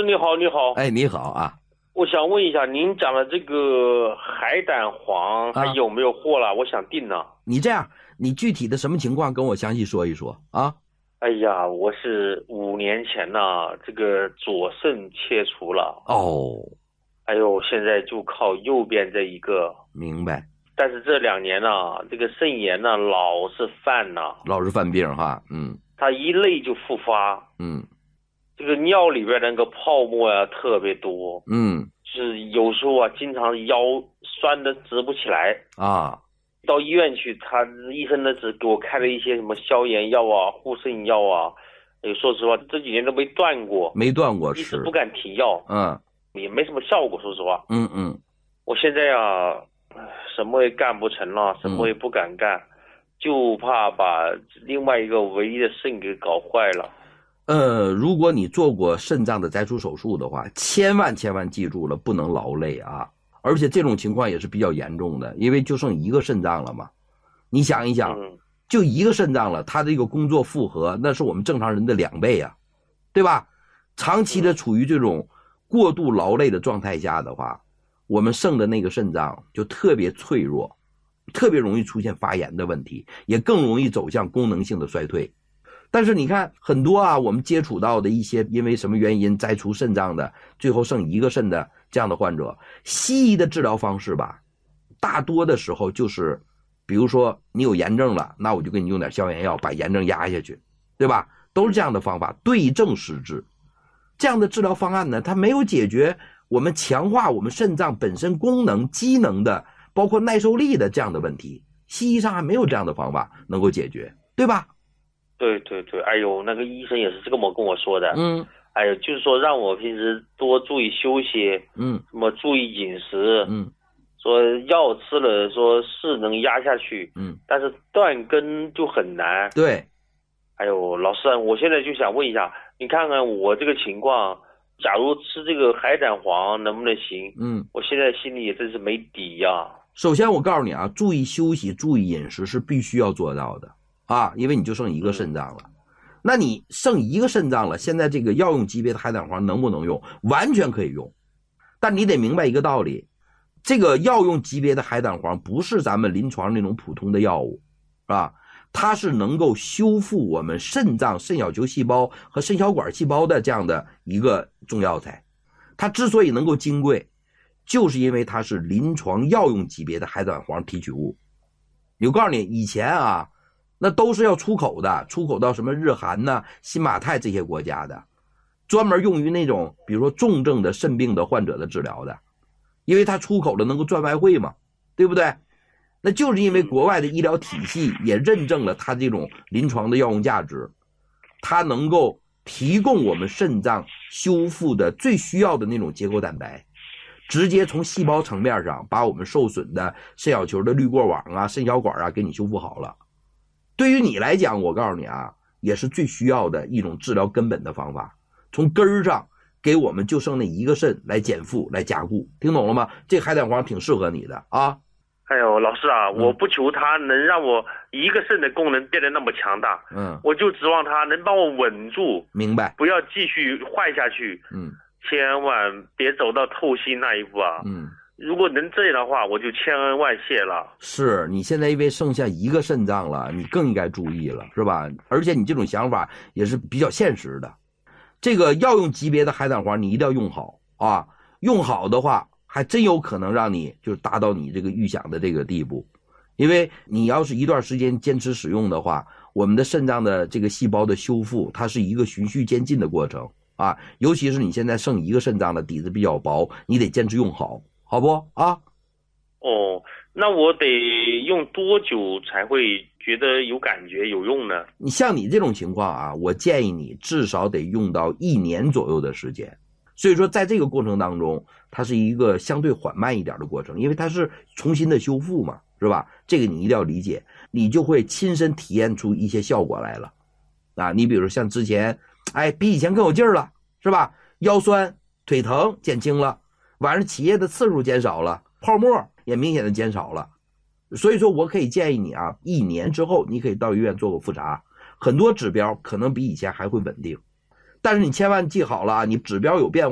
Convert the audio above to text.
师你好，你好。 哎，你好啊。 我想问一下，您讲的这个海胆黄还有没有货了？我想订呢。 你这样，你具体的什么情况跟我详细说一说啊？ 哎呀，我是5年前呢，这个左肾切除了。 哦， 哎呦，现在就靠右边这一个。 明白。 但是这2年呢，这个肾炎呢老是犯呢。 老是犯病哈。 它一累就复发。这个尿里边那个泡沫呀特别多。就是有时候啊，经常腰酸的直不起来啊。 到医院去，他医生呢只给我开了一些什么消炎药啊、护肾药啊。说实话，这几年都没断过，一直不敢停药。也没什么效果，说实话。我现在啊，什么也干不成了，什么也不敢干，就怕把另外一个唯一的肾给搞坏了。 如果你做过肾脏的摘除手术的话，千万记住了，不能劳累啊！而且这种情况也是比较严重的，因为就剩一个肾脏了嘛。你想一想，就一个肾脏了，它这个工作负荷那是我们正常人的2倍啊，对吧？长期的处于这种过度劳累的状态下的话，我们剩的那个肾脏就特别脆弱，特别容易出现发炎的问题，也更容易走向功能性的衰退。但是你看很多啊，我们接触到的一些因为什么原因摘除肾脏的，最后剩一个肾的这样的患者，西医的治疗方式吧，大多的时候就是比如说你有炎症了，那我就给你用点消炎药把炎症压下去，对吧？都是这样的方法，对症施治。这样的治疗方案呢，它没有解决我们强化我们肾脏本身功能机能的，包括耐受力的这样的问题，西医上还没有这样的方法能够解决，对吧？ 对，哎呦，那个医生也是这么跟我说的。哎呦，就是说让我平时多注意休息，什么注意饮食，说药吃了，说是能压下去，但是断根就很难。 对。 哎呦，老师啊，我现在就想问一下，你看看我这个情况，假如吃这个海胆黄能不能行？我现在心里也真是没底呀。 首先我告诉你啊，注意休息，注意饮食是必须要做到的啊，因为你就剩一个肾脏了。那你剩一个肾脏了，现在这个药用级别的海胆黄能不能用？完全可以用，但你得明白一个道理，这个药用级别的海胆黄不是咱们临床那种普通的药物，是吧？它是能够修复我们肾脏肾小球细胞和肾小管细胞的这样的一个中药材。它之所以能够金贵，就是因为它是临床药用级别的海胆黄提取物。我告诉你，以前啊，那都是要出口的，出口到什么日韩呐、新马泰这些国家的，专门用于那种比如说重症的肾病的患者的治疗的，因为它出口了能够赚外汇嘛，对不对？那就是因为国外的医疗体系也认证了它这种临床的药用价值，它能够提供我们肾脏修复的最需要的那种结构蛋白，直接从细胞层面上把我们受损的肾小球的滤过网啊、肾小管啊给你修复好了。对于你来讲，我告诉你啊，也是最需要的一种治疗根本的方法，从根儿上给我们就剩那一个肾来减负来加固，听懂了吗？这海胆黄挺适合你的啊。 哎呦，老师啊，我不求他能让我一个肾的功能变得那么强大，我就指望他能帮我稳住， 明白？ 不要继续坏下去，千万别走到透析那一步啊，如果能这样的话，我就千恩万谢了。 是你现在因为剩下一个肾脏了，你更应该注意了，是吧？而且你这种想法也是比较现实的。这个药用级别的海胆黄你一定要用好啊，用好的话还真有可能让你就是达到你这个预想的这个地步。因为你要是一段时间坚持使用的话，我们的肾脏的这个细胞的修复它是一个循序渐进的过程啊，尤其是你现在剩一个肾脏的底子比较薄，你得坚持用好，好不啊？ 哦，那我得用多久才会觉得有感觉有用呢？ 你像你这种情况啊，我建议你至少得用到1年左右的时间。所以说在这个过程当中，它是一个相对缓慢一点的过程，因为它是重新的修复嘛，是吧？这个你一定要理解，你就会亲身体验出一些效果来了啊。你比如像之前比以前更有劲儿了，是吧？腰酸腿疼减轻了，晚上起夜的次数减少了，泡沫也明显的减少了。所以说我可以建议你啊，1年之后你可以到医院做个复查，很多指标可能比以前还会稳定。但是你千万记好了啊，你指标有变化